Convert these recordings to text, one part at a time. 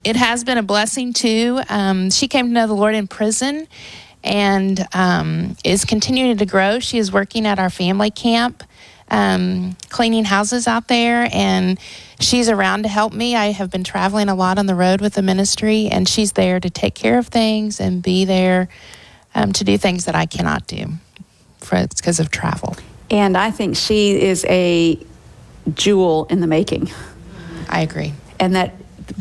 it has been a blessing too. She came to know the Lord in prison and is continuing to grow. She is working at our family camp, cleaning houses out there, and she's around to help me. I have been traveling a lot on the road with the ministry, and she's there to take care of things and be there to do things that I cannot do because of travel. And I think she is a jewel in the making. I agree. And that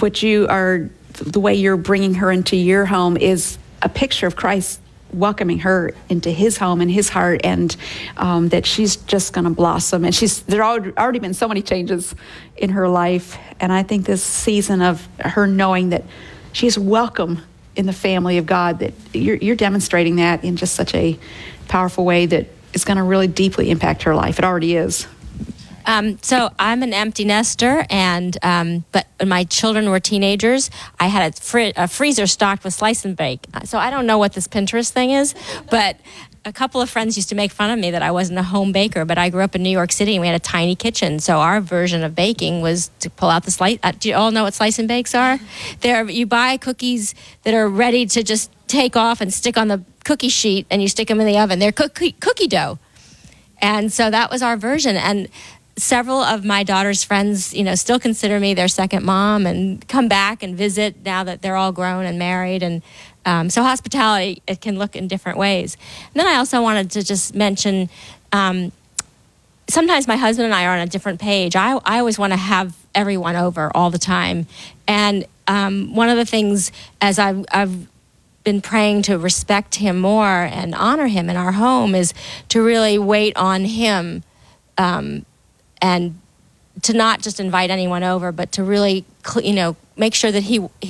the way you're bringing her into your home is a picture of Christ welcoming her into his home and his heart, and that she's just going to blossom. And there already been so many changes in her life. And I think this season of her knowing that she's welcome in the family of God, that you're demonstrating that in just such a powerful way that is going to really deeply impact her life. It already is. So I'm an empty nester, and but when my children were teenagers, I had a freezer stocked with slice and bake. So I don't know what this Pinterest thing is, but a couple of friends used to make fun of me that I wasn't a home baker, but I grew up in New York City and we had a tiny kitchen. So our version of baking was to pull out the slice. Do you all know what slice and bakes are? You buy cookies that are ready to just take off and stick on the cookie sheet, and you stick them in the oven. They're cookie dough. And so that was our version. And several of my daughter's friends, still consider me their second mom and come back and visit now that they're all grown and married. And so hospitality, it can look in different ways. And then I also wanted to just mention, sometimes my husband and I are on a different page. I always want to have everyone over all the time. And one of the things, as I've been praying to respect him more and honor him in our home, is to really wait on him, and to not just invite anyone over, but to really, make sure that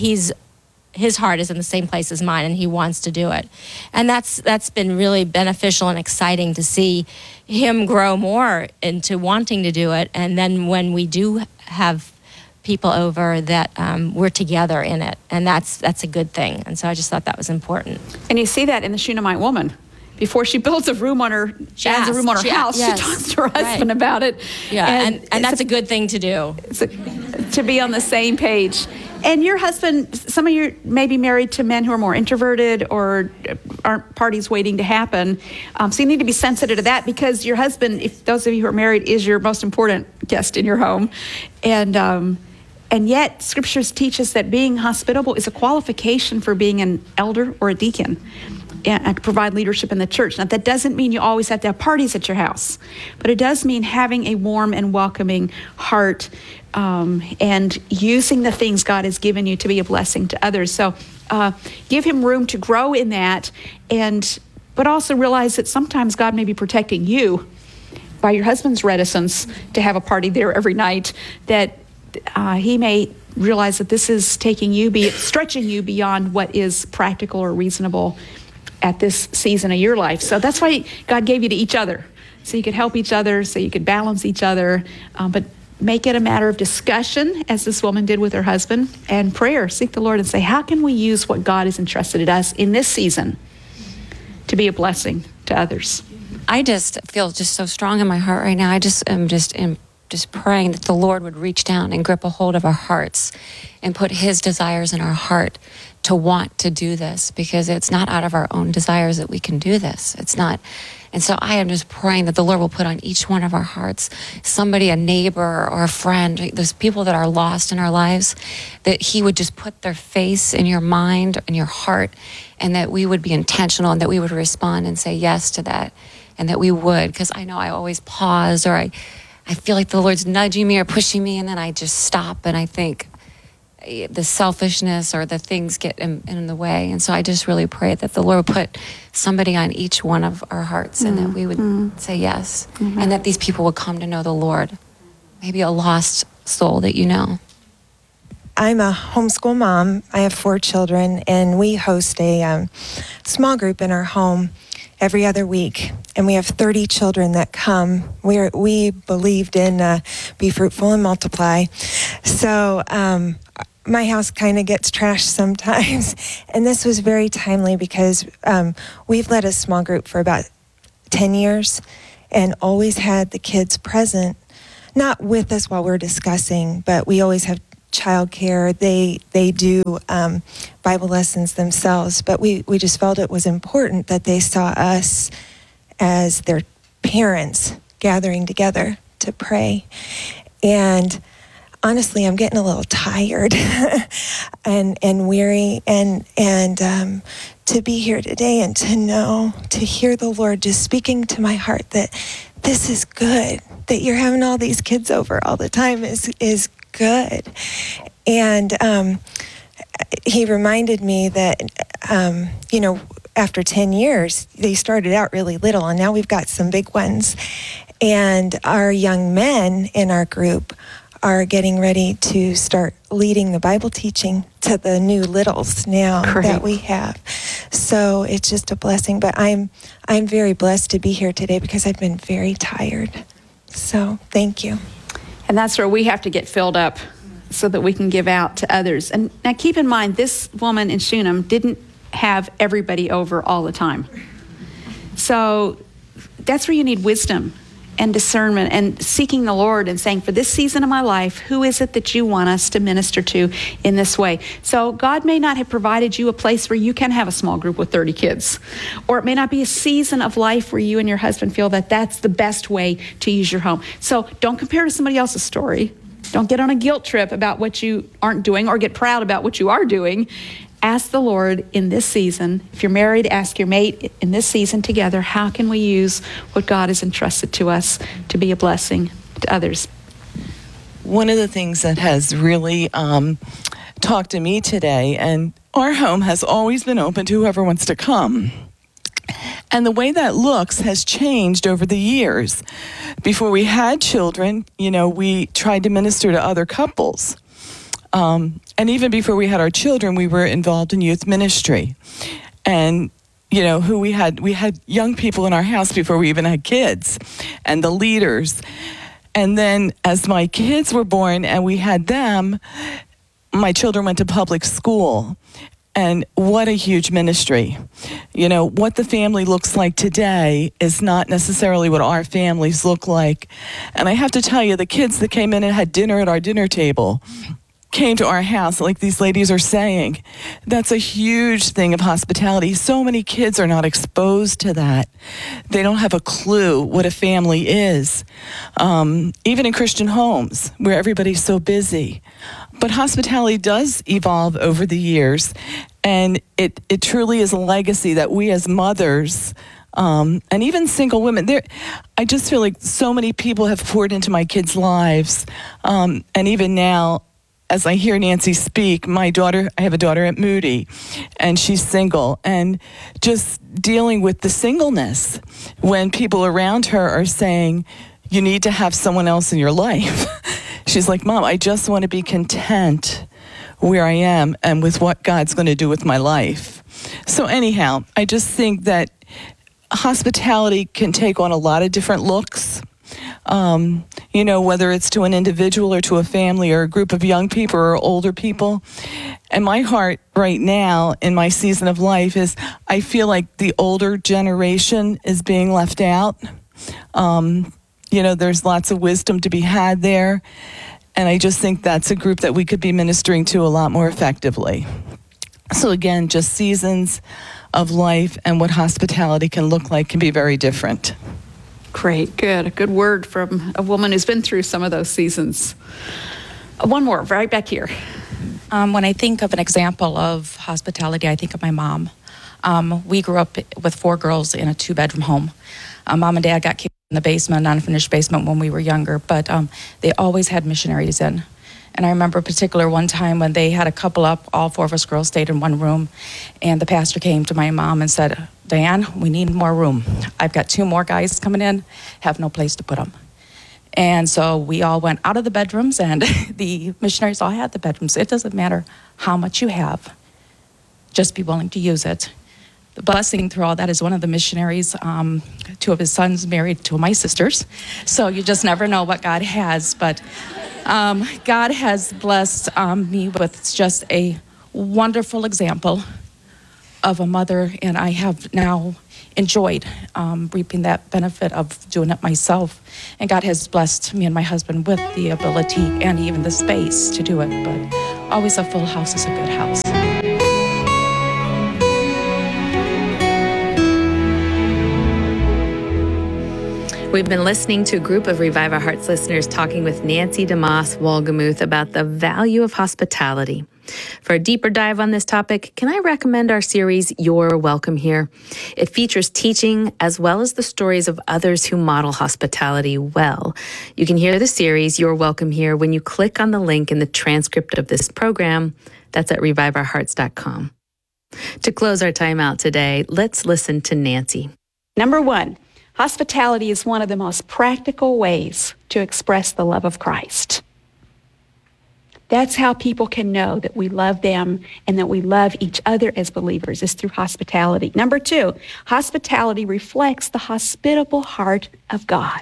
his heart is in the same place as mine and he wants to do it. And that's been really beneficial and exciting to see him grow more into wanting to do it. And then when we do have people over, that we're together in it, and that's a good thing. And so I just thought that was important. And you see that in the Shunammite woman. Before she builds a room on her, adds a room on her house, yes. she talks to her husband about it. Yeah, and that's a good thing to do. To be on the same page. And your husband, some of you may be married to men who are more introverted or aren't parties waiting to happen. So you need to be sensitive to that, because your husband, if those of you who are married, is your most important guest in your home. And yet, scriptures teach us that being hospitable is a qualification for being an elder or a deacon and to provide leadership in the church. Now, that doesn't mean you always have to have parties at your house, but it does mean having a warm and welcoming heart, and using the things God has given you to be a blessing to others. So give him room to grow in that, but also realize that sometimes God may be protecting you by your husband's reticence to have a party there every night, that he may realize that this is stretching you beyond what is practical or reasonable at this season of your life. So that's why God gave you to each other, so you could help each other, so you could balance each other, but make it a matter of discussion, as this woman did with her husband, and prayer. Seek the Lord and say, how can we use what God has entrusted in us in this season to be a blessing to others? I just feel just so strong in my heart right now. I am just praying that the Lord would reach down and grip a hold of our hearts and put his desires in our heart to want to do this, because it's not out of our own desires that we can do this. It's not. And so I am just praying that the Lord will put on each one of our hearts somebody, a neighbor or a friend, those people that are lost in our lives, that he would just put their face in your mind and your heart, and that we would be intentional and that we would respond and say yes to that, and that we would, because I know I always pause, or I feel like the Lord's nudging me or pushing me, and then I just stop and I think the selfishness or the things get in the way. And so I just really pray that the Lord would put somebody on each one of our hearts, and that we would say yes, and that these people would come to know the Lord. Maybe a lost soul that you know. I'm a homeschool mom. I have 4 children, and we host a small group in our home every other week, and we have 30 children that come. We believed in be fruitful and multiply. So my house kind of gets trashed sometimes, and this was very timely because we've led a small group for about 10 years and always had the kids present, not with us while we're discussing, but we always have childcare. They do Bible lessons themselves, but we just felt it was important that they saw us as their parents gathering together to pray. And honestly, I'm getting a little tired and weary, and to be here today and to hear the Lord just speaking to my heart that this is good, that you're having all these kids over all the time is good. And he reminded me that, after 10 years, they started out really little, and now we've got some big ones. And our young men in our group are getting ready to start leading the Bible teaching to the new littles now that we have. So it's just a blessing. But I'm very blessed to be here today because I've been very tired. So thank you. And that's where we have to get filled up so that we can give out to others. And now keep in mind, this woman in Shunem didn't have everybody over all the time. So that's where you need wisdom and discernment and seeking the Lord and saying, for this season of my life, who is it that you want us to minister to in this way? So God may not have provided you a place where you can have a small group with 30 kids, or it may not be a season of life where you and your husband feel that that's the best way to use your home. So don't compare to somebody else's story. Don't get on a guilt trip about what you aren't doing or get proud about what you are doing. Ask the Lord in this season. If you're married, ask your mate in this season together, how can we use what God has entrusted to us to be a blessing to others? One of the things that has really talked to me today, and our home has always been open to whoever wants to come. And the way that looks has changed over the years. Before we had children, we tried to minister to other couples. And even before we had our children, we were involved in youth ministry. And, we had young people in our house before we even had kids, and the leaders. And then as my kids were born and we had them, my children went to public school. And what a huge ministry. What the family looks like today is not necessarily what our families look like. And I have to tell you, the kids that came in and had dinner at our dinner table came to our house, like these ladies are saying. That's a huge thing of hospitality. So many kids are not exposed to that. They don't have a clue what a family is. Even in Christian homes, where everybody's so busy. But hospitality does evolve over the years, and it truly is a legacy that we as mothers, and even single women, I just feel like so many people have poured into my kids' lives, and even now, as I hear Nancy speak, I have a daughter at Moody, and she's single, and just dealing with the singleness when people around her are saying, you need to have someone else in your life. She's like, Mom, I just want to be content where I am and with what God's going to do with my life. So anyhow, I just think that hospitality can take on a lot of different looks. Whether it's to an individual or to a family or a group of young people or older people. And my heart right now in my season of life is I feel like the older generation is being left out. There's lots of wisdom to be had there. And I just think that's a group that we could be ministering to a lot more effectively. So again, just seasons of life and what hospitality can look like can be very different. Great, good. A good word from a woman who's been through some of those seasons. One more, right back here. When I think of an example of hospitality, I think of my mom. We grew up with 4 girls in a 2-bedroom home. Mom and Dad got kicked in the basement, unfinished basement when we were younger, but they always had missionaries in. And I remember a particular one time when they had a couple up, all 4 of us girls stayed in one room, and the pastor came to my mom and said, Diane, we need more room. I've got 2 more guys coming in, have no place to put them. And so we all went out of the bedrooms, and the missionaries all had the bedrooms. It doesn't matter how much you have, just be willing to use it. The blessing through all that is one of the missionaries, 2 of his sons married 2 of my sisters. So you just never know what God has. But God has blessed me with just a wonderful example of a mother, and I have now enjoyed reaping that benefit of doing it myself. And God has blessed me and my husband with the ability and even the space to do it. But always a full house is a good house. We've been listening to a group of Revive Our Hearts listeners talking with Nancy DeMoss Wolgemuth about the value of hospitality. For a deeper dive on this topic, can I recommend our series, You're Welcome Here? It features teaching as well as the stories of others who model hospitality well. You can hear the series, You're Welcome Here, when you click on the link in the transcript of this program. That's at reviveourhearts.com. To close our time out today, let's listen to Nancy. Number one, hospitality is one of the most practical ways to express the love of Christ. That's how people can know that we love them and that we love each other as believers, is through hospitality. Number two, hospitality reflects the hospitable heart of God.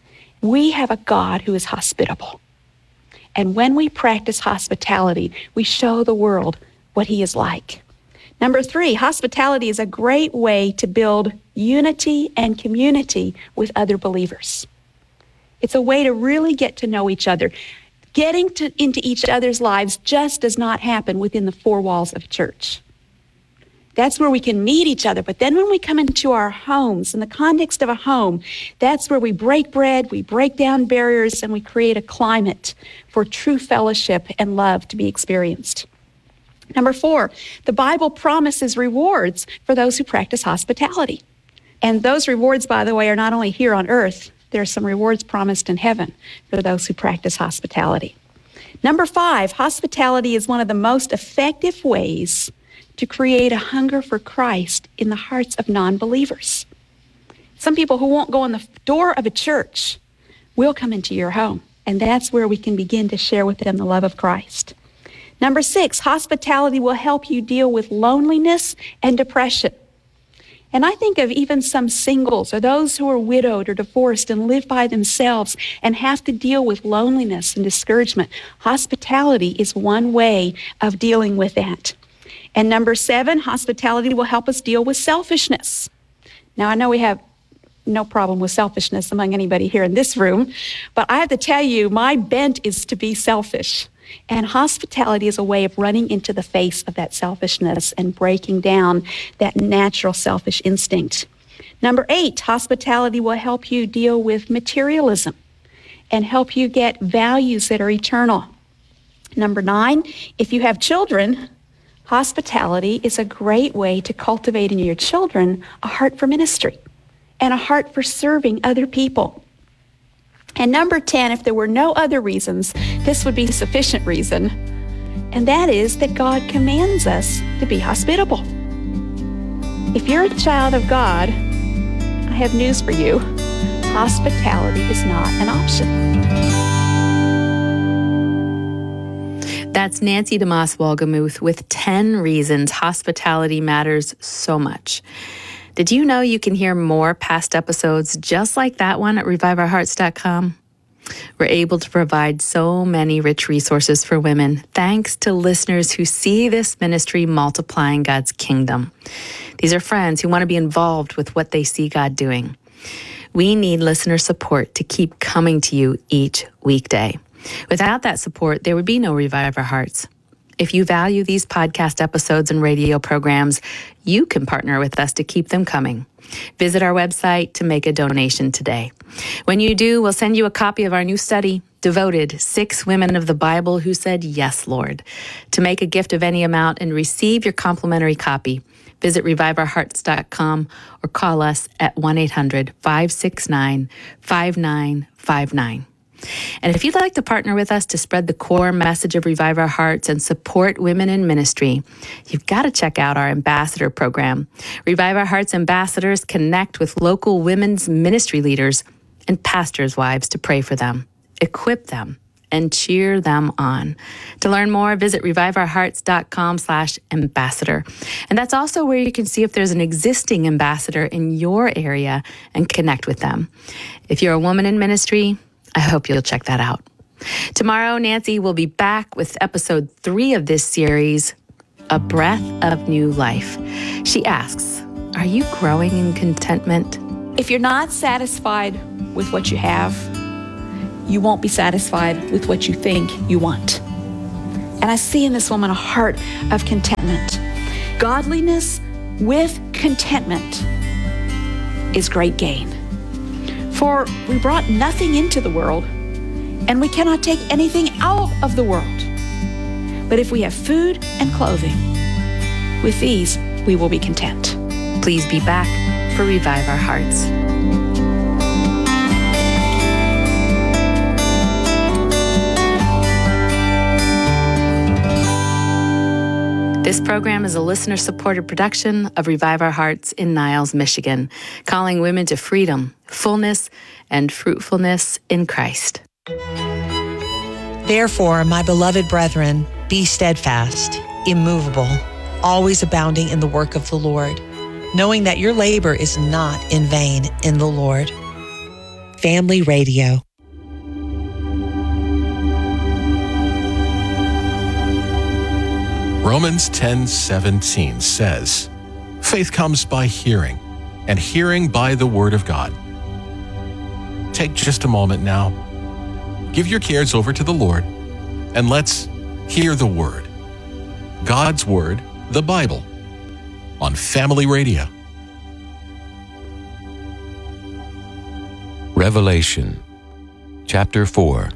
We have a God who is hospitable. And when we practice hospitality, we show the world what he is like. Number three, hospitality is a great way to build unity and community with other believers. It's a way to really get to know each other. Getting into each other's lives just does not happen within the four walls of church. That's where we can meet each other. But then when we come into our homes, in the context of a home, that's where we break bread, we break down barriers, and we create a climate for true fellowship and love to be experienced. Number four, the Bible promises rewards for those who practice hospitality. And those rewards, by the way, are not only here on earth. There are some rewards promised in heaven for those who practice hospitality. Number five, hospitality is one of the most effective ways to create a hunger for Christ in the hearts of non-believers. Some people who won't go in the door of a church will come into your home, and that's where we can begin to share with them the love of Christ. Number six, hospitality will help you deal with loneliness and depression. And I think of even some singles or those who are widowed or divorced and live by themselves and have to deal with loneliness and discouragement. Hospitality is one way of dealing with that. And number seven, hospitality will help us deal with selfishness. Now, I know we have no problem with selfishness among anybody here in this room, but I have to tell you, my bent is to be selfish. And hospitality is a way of running into the face of that selfishness and breaking down that natural selfish instinct. Number eight, hospitality will help you deal with materialism and help you get values that are eternal. Number nine, if you have children, hospitality is a great way to cultivate in your children a heart for ministry and a heart for serving other people. And number 10, if there were no other reasons, this would be sufficient reason, and that is that God commands us to be hospitable. If you're a child of God, I have news for you. Hospitality is not an option. That's Nancy DeMoss Wolgemuth with 10 reasons hospitality matters so much. Did you know you can hear more past episodes just like that one at reviveourhearts.com? We're able to provide so many rich resources for women thanks to listeners who see this ministry multiplying God's kingdom. These are friends who want to be involved with what they see God doing. We need listener support to keep coming to you each weekday. Without that support, there would be no Revive Our Hearts. If you value these podcast episodes and radio programs, you can partner with us to keep them coming. Visit our website to make a donation today. When you do, we'll send you a copy of our new study, Devoted, 6 Women of the Bible Who Said Yes, Lord. To make a gift of any amount and receive your complimentary copy, visit reviveourhearts.com or call us at 1-800-569-5959. And if you'd like to partner with us to spread the core message of Revive Our Hearts and support women in ministry, you've got to check out our ambassador program. Revive Our Hearts ambassadors connect with local women's ministry leaders and pastors' wives to pray for them, equip them, and cheer them on. To learn more, visit reviveourhearts.com/ambassador. And that's also where you can see if there's an existing ambassador in your area and connect with them. If you're a woman in ministry, I hope you'll check that out. Tomorrow, Nancy will be back with episode 3 of this series, a breath of new life. She asks, are you growing in contentment? If you're not satisfied with what you have, you won't be satisfied with what you think you want. And I see in this woman a heart of contentment. Godliness with contentment is great gain. For we brought nothing into the world, and we cannot take anything out of the world. But if we have food and clothing, with these we will be content. Please be back for Revive Our Hearts. This program is a listener-supported production of Revive Our Hearts in Niles, Michigan, calling women to freedom, fullness, and fruitfulness in Christ. Therefore, my beloved brethren, be steadfast, immovable, always abounding in the work of the Lord, knowing that your labor is not in vain in the Lord. Family Radio. Romans 10:17 says, faith comes by hearing, and hearing by the word of God. Take just a moment now. Give your cares over to the Lord, and let's hear the word. God's word, the Bible, on Family Radio. Revelation, chapter 4.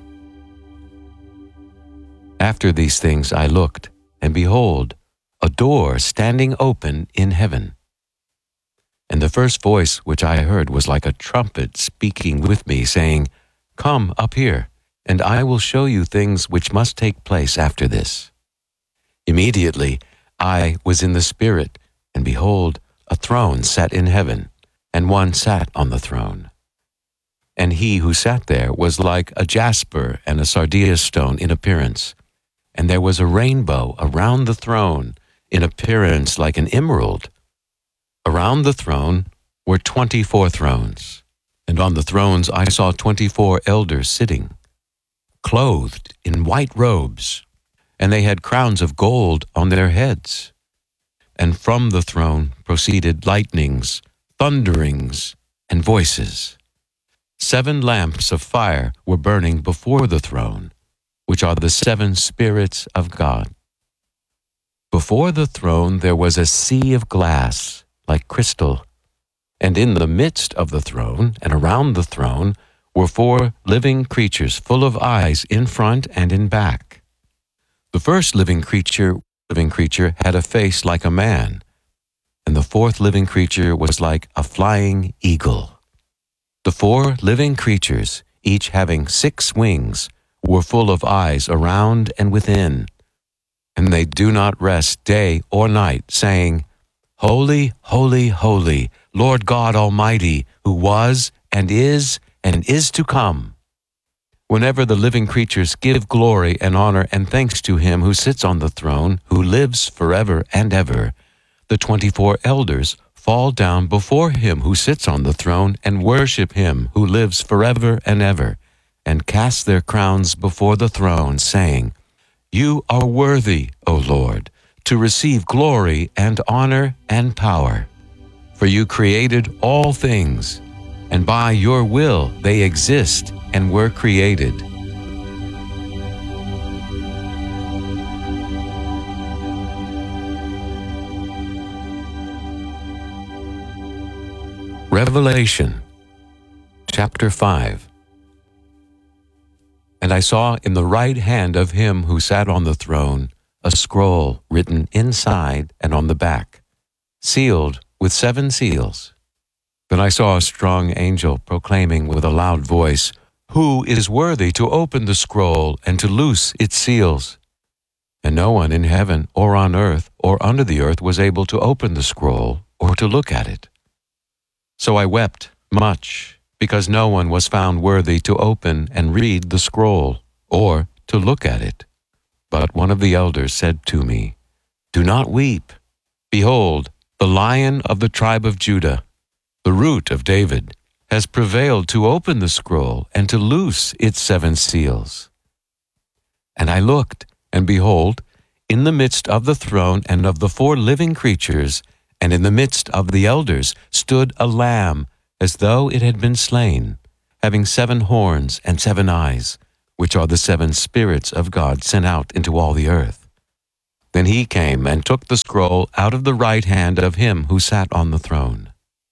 After these things I looked, and behold, a door standing open in heaven. And the first voice which I heard was like a trumpet speaking with me, saying, Come up here, and I will show you things which must take place after this. Immediately I was in the Spirit, and behold, a throne sat in heaven, and one sat on the throne. And he who sat there was like a jasper and a sardius stone in appearance. And there was a rainbow around the throne, in appearance like an emerald. Around the throne were 24 thrones, and on the thrones I saw 24 elders sitting, clothed in white robes, and they had crowns of gold on their heads. And from the throne proceeded lightnings, thunderings, and voices. 7 lamps of fire were burning before the throne, which are the 7 spirits of God. Before the throne there was a sea of glass, like crystal, and in the midst of the throne and around the throne were 4 living creatures full of eyes in front and in back. The first living creature had a face like a man, and the 4th living creature was like a flying eagle. The 4 living creatures, each having 6 wings, were full of eyes around and within, and they do not rest day or night, saying, Holy, holy, holy, Lord God Almighty, who was and is to come. Whenever the living creatures give glory and honor and thanks to him who sits on the throne, who lives forever and ever, the 24 elders fall down before him who sits on the throne and worship him who lives forever and ever, and cast their crowns before the throne, saying, You are worthy, O Lord, to receive glory and honor and power. For you created all things, and by your will they exist and were created. Revelation, chapter 5. And I saw in the right hand of him who sat on the throne a scroll written inside and on the back, sealed with 7 seals. Then I saw a strong angel proclaiming with a loud voice, Who is worthy to open the scroll and to loose its seals? And no one in heaven or on earth or under the earth was able to open the scroll or to look at it. So I wept much, because no one was found worthy to open and read the scroll, or to look at it. But one of the elders said to me, Do not weep. Behold, the Lion of the tribe of Judah, the Root of David, has prevailed to open the scroll and to loose its 7 seals. And I looked, and behold, in the midst of the throne and of the 4 living creatures, and in the midst of the elders, stood a lamb, as though it had been slain, having 7 horns and 7 eyes, which are the 7 spirits of God sent out into all the earth. Then he came and took the scroll out of the right hand of him who sat on the throne.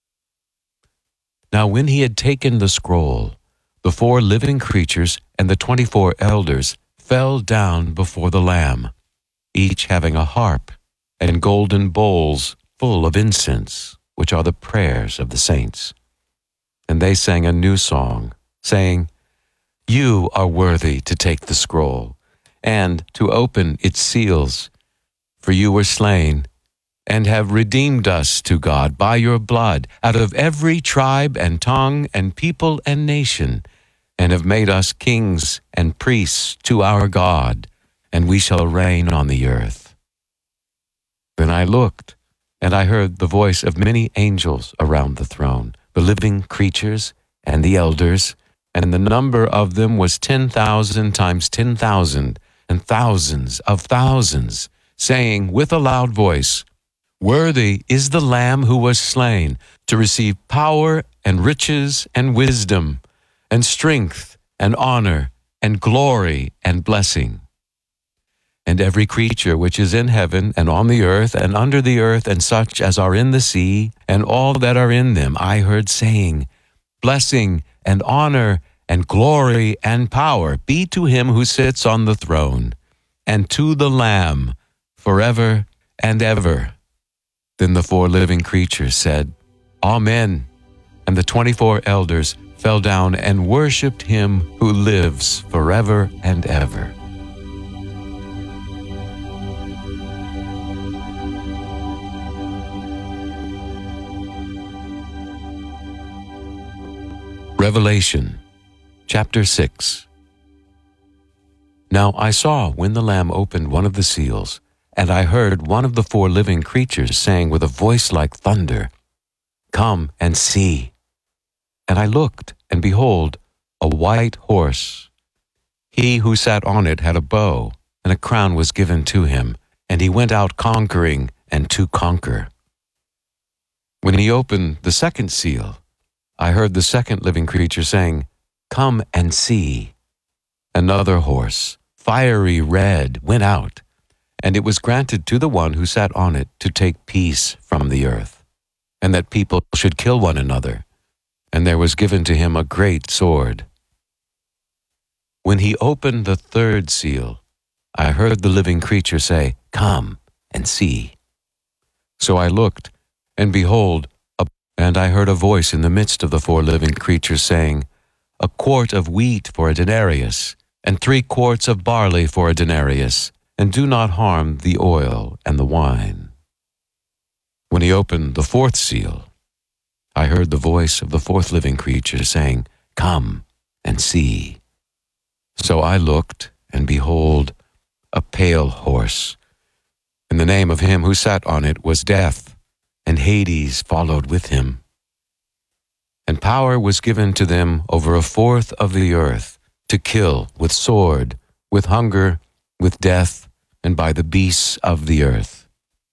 Now when he had taken the scroll, the 4 living creatures and the 24 elders fell down before the Lamb, each having a harp and golden bowls full of incense, which are the prayers of the saints. And they sang a new song, saying, "You are worthy to take the scroll and to open its seals, for you were slain and have redeemed us to God by your blood out of every tribe and tongue and people and nation, and have made us kings and priests to our God, and we shall reign on the earth." Then I looked, and I heard the voice of many angels around the throne, the living creatures and the elders, and the number of them was 10,000 times 10,000, and thousands of thousands, saying with a loud voice, "Worthy is the Lamb who was slain to receive power and riches and wisdom and strength and honor and glory and blessing." And every creature which is in heaven and on the earth and under the earth and such as are in the sea and all that are in them, I heard saying, "Blessing and honor and glory and power be to him who sits on the throne and to the Lamb forever and ever." Then the 4 living creatures said, "Amen." And the 24 elders fell down and worshipped him who lives forever and ever. Revelation, chapter 6. Now I saw when the Lamb opened one of the seals, and I heard one of the 4 living creatures saying with a voice like thunder, "Come and see." And I looked, and behold, a white horse. He who sat on it had a bow, and a crown was given to him, and he went out conquering and to conquer. When he opened the second seal, I heard the second living creature saying, "Come and see." Another horse, fiery red, went out, and it was granted to the one who sat on it to take peace from the earth, and that people should kill one another, and there was given to him a great sword. When he opened the third seal, I heard the living creature say, "Come and see." So I looked, and behold, and I heard a voice in the midst of the 4 living creatures saying, "A quart of wheat for a denarius, and 3 quarts of barley for a denarius, and do not harm the oil and the wine." When he opened the 4th seal, I heard the voice of the 4th living creature saying, "Come and see." So I looked, and behold, a pale horse, and the name of him who sat on it was Death, and Hades followed with him. And power was given to them over 1/4 of the earth, to kill with sword, with hunger, with death, and by the beasts of the earth.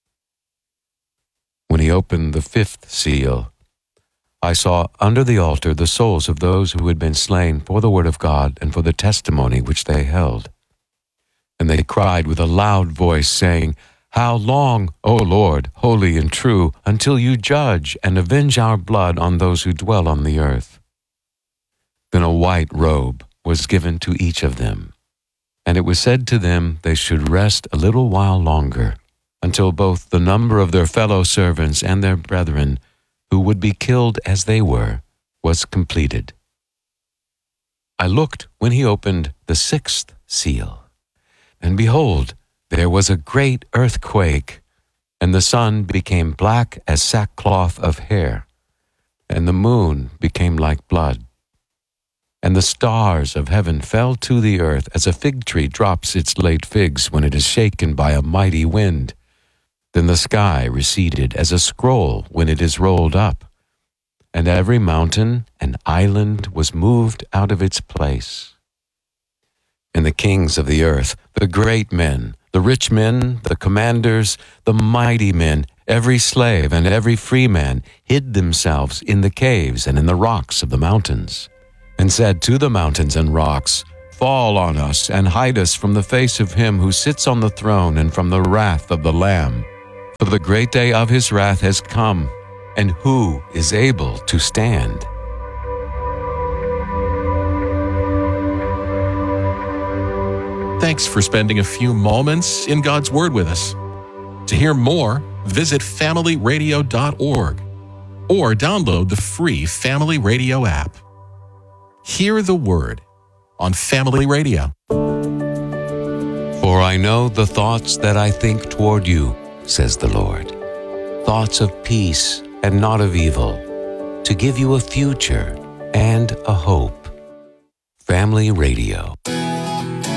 When he opened the 5th seal, I saw under the altar the souls of those who had been slain for the word of God and for the testimony which they held. And they cried with a loud voice, saying, "How long, O Lord, holy and true, until you judge and avenge our blood on those who dwell on the earth?" Then a white robe was given to each of them, and it was said to them they should rest a little while longer, until both the number of their fellow servants and their brethren, who would be killed as they were, was completed. I looked when he opened the 6th seal, and behold, there was a great earthquake, and the sun became black as sackcloth of hair, and the moon became like blood. And the stars of heaven fell to the earth as a fig tree drops its late figs when it is shaken by a mighty wind. Then the sky receded as a scroll when it is rolled up, and every mountain and island was moved out of its place. And the kings of the earth, the great men, The rich men, the commanders, the mighty men, every slave and every free man hid themselves in the caves and in the rocks of the mountains, and said to the mountains and rocks, Fall on us and hide us from the face of him who sits on the throne and from the wrath of the Lamb. For the great day of his wrath has come, and who is able to stand? Thanks for spending a few moments in God's Word with us. To hear more, visit familyradio.org or download the free Family Radio app. Hear the Word on Family Radio. For I know the thoughts that I think toward you, says the Lord, thoughts of peace and not of evil, to give you a future and a hope. Family Radio.